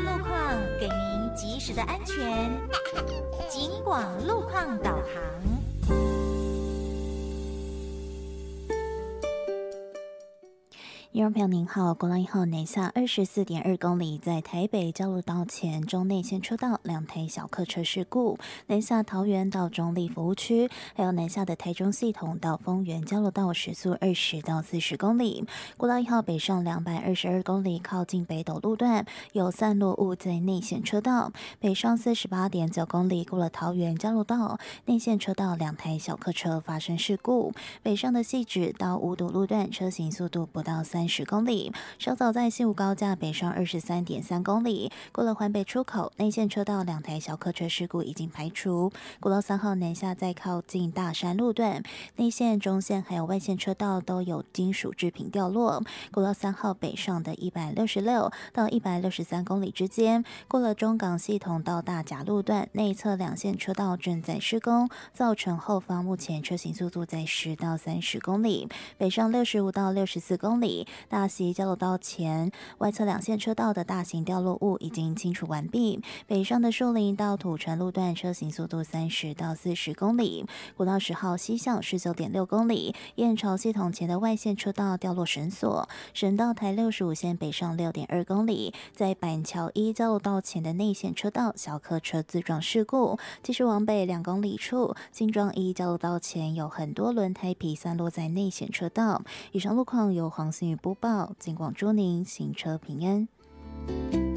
路况，给您及时的安全。警广路况导航。 听众朋友您好，国道1号南下24.2公里，在台北交流道前中内线车道2台小客车事故，南下桃园到中立服务区，还有南下的台中系统到丰原交流道时速20到40公里。国道1号北上222公里，靠近北斗路段有散落物在内线车道，北上48.9公里，过了桃园交流道内线车道2台小客车发生事故，北上的汐止到五堵路段车行速度不到30公里，稍早在西武高架北上23.3公里，过了环北出口内线车道2台小客车事故已经排除。国道3号南下在靠近大山路段内线、中线还有外线车道都有金属制品掉落。国道3号北上的166到163公里之间，过了中港系统到大甲路段内侧2线车道正在施工，造成后方目前车行速度在10到30公里，北上65到64公里。大溪交流道前外侧2线车道的大型掉落物已经清除完毕，北上的树林到土城路段车行速度30到40公里。国道10号西向19.6公里，燕巢系统前的外线车道掉落绳索，省道台65线北上6.2公里，在板桥1交流道前的内线车道小客车自撞事故，继续往北2公里处新庄1交流道前有很多轮胎皮散落在内线车道。以上路况由黄信宇播报，警广祝您行车平安。